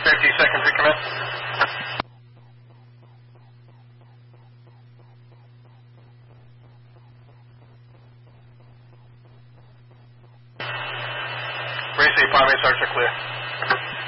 50 seconds to commit. Race 8, Palm 8 starts are clear.